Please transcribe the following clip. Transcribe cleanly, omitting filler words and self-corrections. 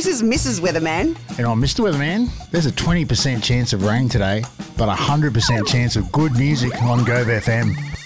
This is Mrs. Weatherman. And I'm Mr. Weatherman. There's a 20% chance of rain today, but a 100% chance of good music on Gove FM.